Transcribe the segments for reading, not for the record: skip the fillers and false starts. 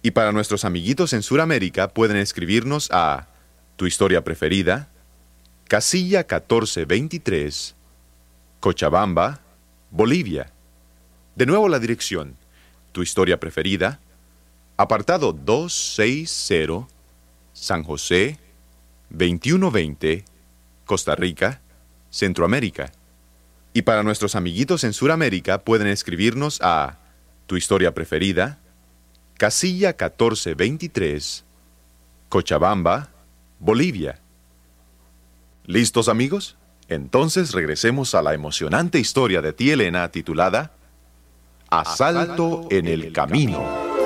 Y para nuestros amiguitos en Sudamérica pueden escribirnos a Tu Historia Preferida, Casilla 1423, Cochabamba, Bolivia. De nuevo la dirección: Tu Historia Preferida, apartado 260, San José, 2120, Costa Rica, Centroamérica. Y para nuestros amiguitos en Sudamérica pueden escribirnos a Tu Historia Preferida, Casilla 1423, Cochabamba, Bolivia. ¿Listos, amigos? Entonces regresemos a la emocionante historia de tía Elena titulada Asalto en el Camino.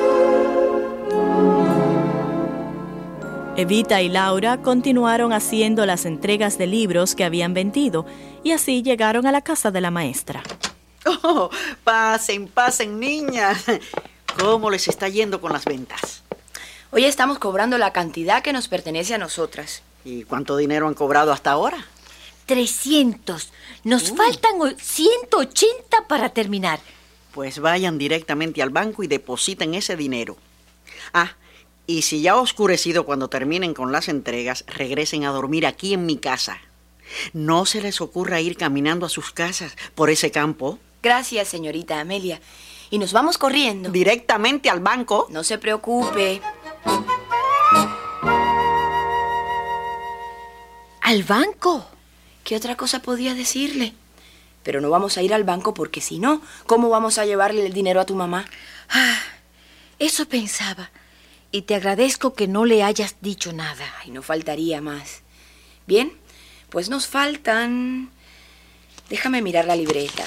Evita y Laura continuaron haciendo las entregas de libros que habían vendido y así llegaron a la casa de la maestra. Oh, pasen, pasen, niñas. ¿Cómo les está yendo con las ventas? Hoy estamos cobrando la cantidad que nos pertenece a nosotras. ¿Y cuánto dinero han cobrado hasta ahora? 300. Nos faltan 180 para terminar. Pues vayan directamente al banco y depositen ese dinero. Ah, y si ya ha oscurecido cuando terminen con las entregas, regresen a dormir aquí en mi casa. No se les ocurra ir caminando a sus casas por ese campo. Gracias, señorita Amelia. Y nos vamos corriendo. Directamente al banco. No se preocupe. ¿Al banco? ¿Qué otra cosa podía decirle? Pero no vamos a ir al banco porque si no, ¿cómo vamos a llevarle el dinero a tu mamá? Eso pensaba. Y te agradezco que no le hayas dicho nada. Ay, no faltaría más. Bien, pues nos faltan... Déjame mirar la libreta.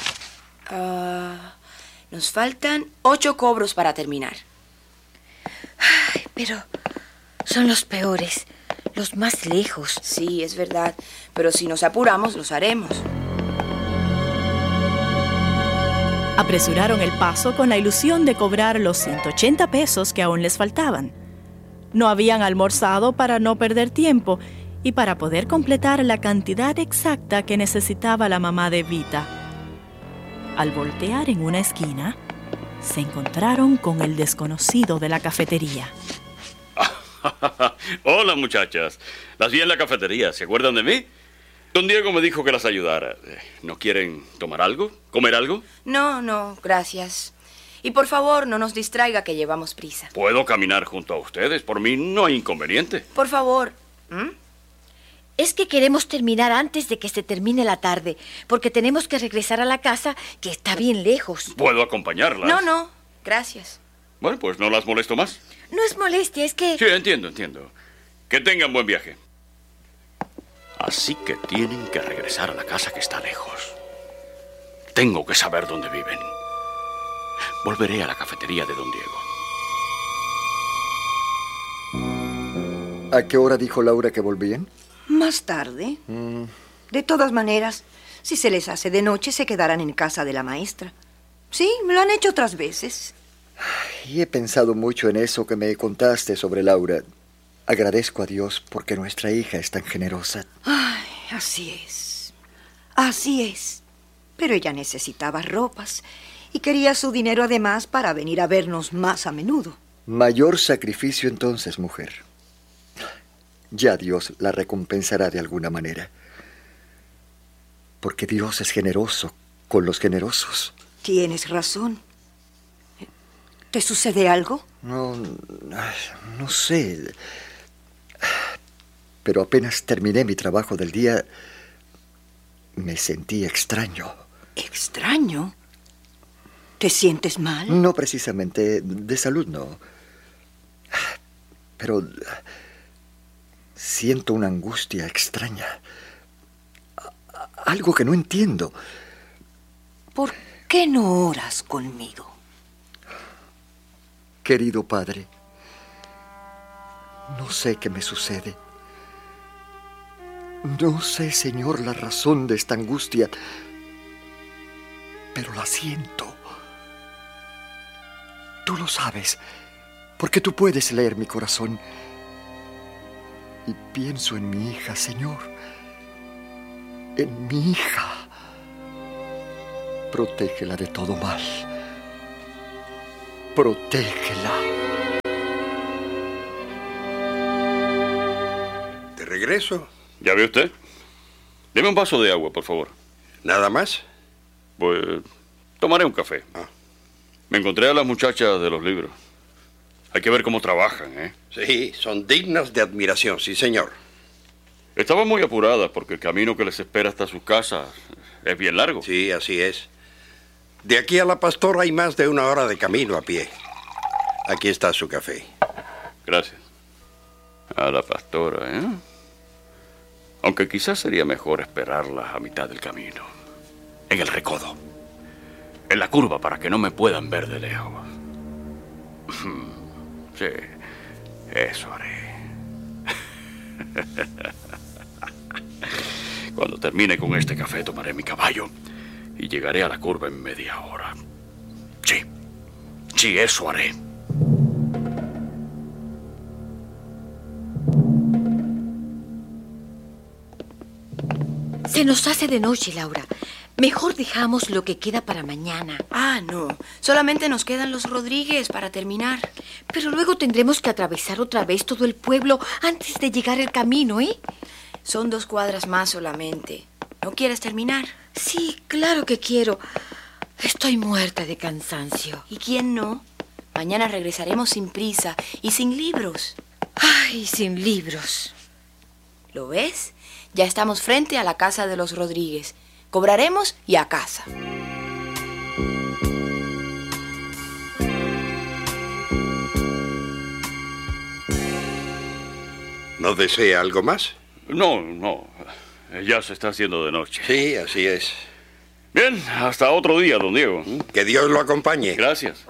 Nos faltan 8 cobros para terminar. Ay, pero son los peores, los más lejos. Sí, es verdad, pero si nos apuramos, los haremos. Apresuraron el paso con la ilusión de cobrar los 180 pesos que aún les faltaban. No habían almorzado para no perder tiempo y para poder completar la cantidad exacta que necesitaba la mamá de Evita. Al voltear en una esquina, se encontraron con el desconocido de la cafetería. Hola, muchachas. Las vi en la cafetería. ¿Se acuerdan de mí? Don Diego me dijo que las ayudara. ¿No quieren tomar algo? ¿Comer algo? No, gracias. Y por favor, no nos distraiga que llevamos prisa. Puedo caminar junto a ustedes. Por mí no hay inconveniente. Por favor. Es que queremos terminar antes de que se termine la tarde, porque tenemos que regresar a la casa, que está bien lejos. ¿Puedo acompañarlas? No, gracias. Bueno, pues no las molesto más. No es molestia, es que... Sí, entiendo. Que tengan buen viaje. Así que tienen que regresar a la casa que está lejos. Tengo que saber dónde viven. Volveré a la cafetería de don Diego. ¿A qué hora dijo Laura que volvían? Más tarde. De todas maneras, si se les hace de noche, se quedarán en casa de la maestra. Sí, me lo han hecho otras veces. Y he pensado mucho en eso que me contaste sobre Laura. Agradezco a Dios porque nuestra hija es tan generosa. Ay, así es. Así es. Pero ella necesitaba ropas y quería su dinero además para venir a vernos más a menudo. Mayor sacrificio entonces, mujer. Ya Dios la recompensará de alguna manera. Porque Dios es generoso con los generosos. Tienes razón. ¿Te sucede algo? No sé. Pero apenas terminé mi trabajo del día, me sentí extraño. ¿Extraño? ¿Te sientes mal? No precisamente de salud, no. Pero siento una angustia extraña. Algo que no entiendo. ¿Por qué no oras conmigo? Querido Padre, no sé qué me sucede. No sé, Señor, la razón de esta angustia, pero la siento. Tú lo sabes, porque tú puedes leer mi corazón. Y pienso en mi hija, Señor. En mi hija. Protégela de todo mal. Protégela. regreso. ¿Ya ve usted? Deme un vaso de agua, por favor. ¿Nada más? Pues tomaré un café. Me encontré a las muchachas de los libros. Hay que ver cómo trabajan, ¿eh? Sí, son dignas de admiración, sí, señor. Estaban muy apuradas porque el camino que les espera hasta sus casas es bien largo. Sí, así es. De aquí a la Pastora hay más de 1 hora de camino a pie. Aquí está su café. Gracias. A la Pastora, ¿eh? Aunque quizás sería mejor esperarlas a mitad del camino. En el recodo. En la curva para que no me puedan ver de lejos. Sí, eso haré. Cuando termine con este café tomaré mi caballo y llegaré a la curva en media hora. Sí, eso haré. Se nos hace de noche, Laura. Mejor dejamos lo que queda para mañana. Ah, no. Solamente nos quedan los Rodríguez para terminar. Pero luego tendremos que atravesar otra vez todo el pueblo antes de llegar al camino, ¿eh? Son 2 cuadras más solamente. ¿No quieres terminar? Sí, claro que quiero. Estoy muerta de cansancio. ¿Y quién no? Mañana regresaremos sin prisa y sin libros. Ay, sin libros. ¿Lo ves? Ya estamos frente a la casa de los Rodríguez. Cobraremos y a casa. ¿No desea algo más? No. Ya se está haciendo de noche. Sí, así es. Bien, hasta otro día, don Diego. Que Dios lo acompañe. Gracias.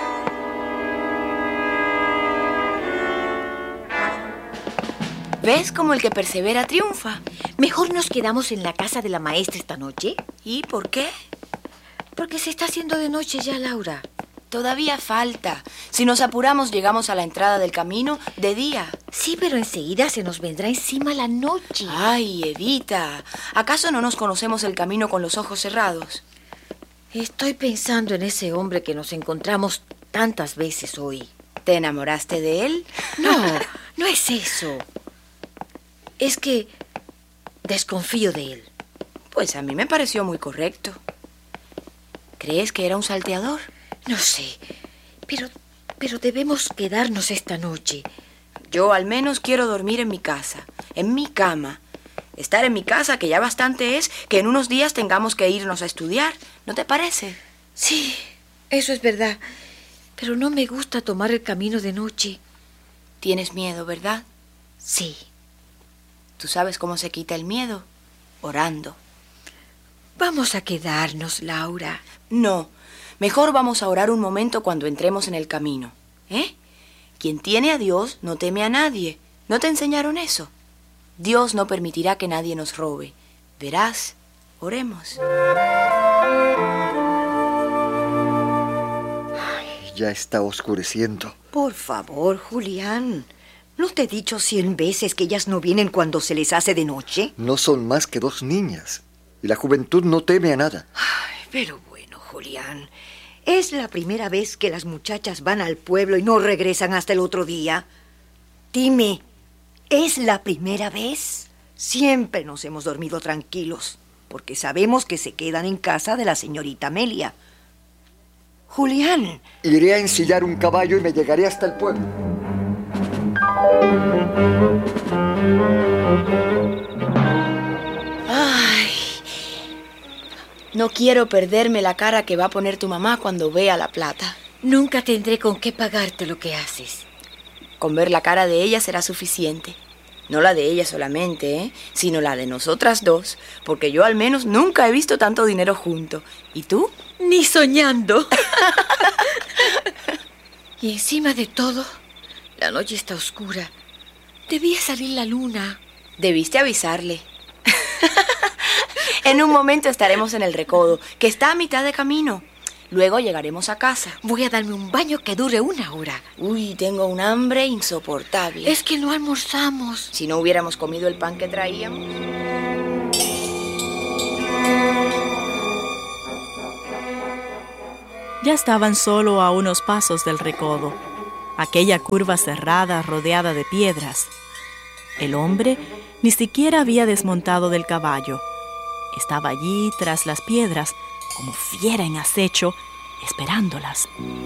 ¿Ves cómo el que persevera triunfa? Mejor nos quedamos en la casa de la maestra esta noche. ¿Y por qué? Porque se está haciendo de noche ya, Laura. Todavía falta. Si nos apuramos, llegamos a la entrada del camino de día. Sí, pero enseguida se nos vendrá encima la noche. Ay, Evita, ¿acaso no nos conocemos el camino con los ojos cerrados? Estoy pensando en ese hombre que nos encontramos tantas veces hoy. ¿Te enamoraste de él? No es eso. Es que desconfío de él. Pues a mí me pareció muy correcto. ¿Crees que era un salteador? No sé, pero debemos quedarnos esta noche. Yo al menos quiero dormir en mi casa, en mi cama. Estar en mi casa, que ya bastante es que en unos días tengamos que irnos a estudiar. ¿No te parece? Sí, eso es verdad. Pero no me gusta tomar el camino de noche. Tienes miedo, ¿verdad? Sí. ¿Tú sabes cómo se quita el miedo? Orando. Vamos a quedarnos, Laura. No, mejor vamos a orar un momento cuando entremos en el camino. ¿Eh? Quien tiene a Dios no teme a nadie. ¿No te enseñaron eso? Dios no permitirá que nadie nos robe. Verás, oremos. Ay, ya está oscureciendo. Por favor, Julián. ¿No te he dicho 100 veces que ellas no vienen cuando se les hace de noche? No son más que 2 niñas. Y la juventud no teme a nada. Ay, pero bueno, Julián. Es la primera vez que las muchachas van al pueblo y no regresan hasta el otro día. Dime, ¿es la primera vez? Siempre nos hemos dormido tranquilos, porque sabemos que se quedan en casa de la señorita Amelia. Julián. Iré a ensillar un caballo y me llegaré hasta el pueblo. Ay, no quiero perderme la cara que va a poner tu mamá cuando vea la plata. Nunca tendré con qué pagarte lo que haces. Con ver la cara de ella será suficiente. No la de ella solamente, sino la de nosotras dos, porque yo al menos nunca he visto tanto dinero junto. ¿Y tú? Ni soñando. Y encima de todo, la noche está oscura. Debía salir la luna. Debiste avisarle. En un momento estaremos en el recodo, que está a mitad de camino. Luego llegaremos a casa. Voy a darme un baño que dure 1 hora. Uy, tengo un hambre insoportable. Es que no almorzamos. Si no hubiéramos comido el pan que traíamos. Ya estaban solo a unos pasos del recodo, aquella curva cerrada rodeada de piedras. El hombre ni siquiera había desmontado del caballo. Estaba allí tras las piedras, como fiera en acecho, esperándolas.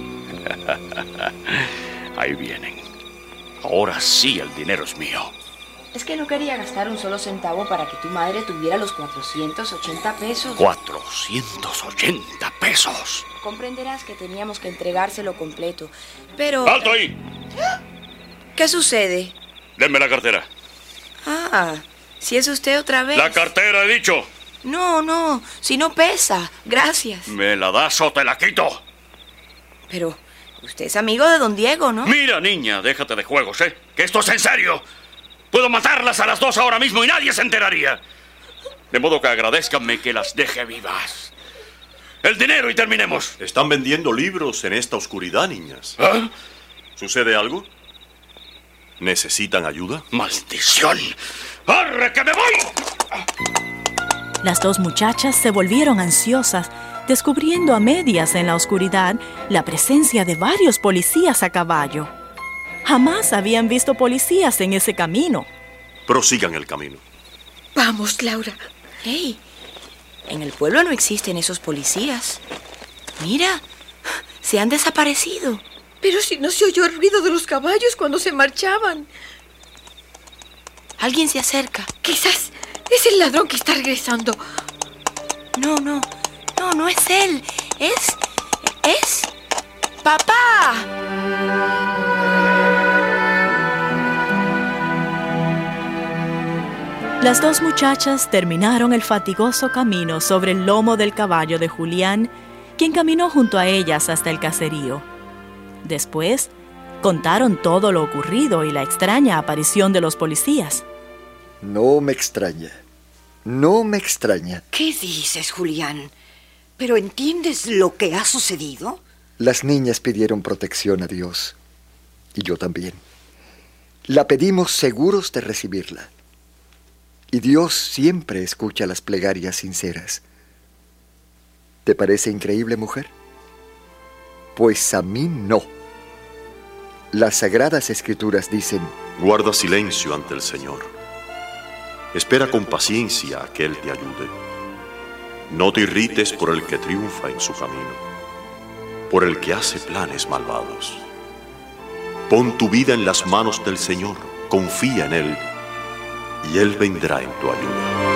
Ahí vienen. Ahora sí el dinero es mío. Es que no quería gastar un solo centavo para que tu madre tuviera los 480 pesos. 480 pesos. Comprenderás que teníamos que entregárselo completo, pero... ¡Alto ahí! ¿Qué sucede? Denme la cartera. Ah, si es usted otra vez. ¡La cartera, he dicho! No, si no pesa. Gracias. ¿Me la das o te la quito? Pero usted es amigo de don Diego, ¿no? Mira, niña, déjate de juegos, ¿eh? Que esto es en serio. Puedo matarlas a las dos ahora mismo y nadie se enteraría. De modo que agradézcanme que las deje vivas. ¡El dinero y terminemos! Están vendiendo libros en esta oscuridad, niñas. ¿Ah? ¿Sucede algo? ¿Necesitan ayuda? ¡Maldición! ¡Arre, que me voy! Las dos muchachas se volvieron ansiosas, descubriendo a medias en la oscuridad la presencia de varios policías a caballo. Jamás habían visto policías en ese camino. Prosigan el camino. Vamos, Laura. ¡Hey! En el pueblo no existen esos policías. Mira, se han desaparecido. Pero si no se oyó el ruido de los caballos cuando se marchaban. Alguien se acerca. Quizás es el ladrón que está regresando. No es él. Es... ¡Papá! Las dos muchachas terminaron el fatigoso camino sobre el lomo del caballo de Julián, quien caminó junto a ellas hasta el caserío. Después, contaron todo lo ocurrido y la extraña aparición de los policías. No me extraña. No me extraña. ¿Qué dices, Julián? ¿Pero entiendes lo que ha sucedido? Las niñas pidieron protección a Dios. Y yo también. La pedimos seguros de recibirla. Y Dios siempre escucha las plegarias sinceras. ¿Te parece increíble, mujer? Pues a mí no. Las Sagradas Escrituras dicen: Guarda silencio ante el Señor. Espera con paciencia a que Él te ayude. No te irrites por el que triunfa en su camino, por el que hace planes malvados. Pon tu vida en las manos del Señor, confía en Él, y Él vendrá en tu ayuda.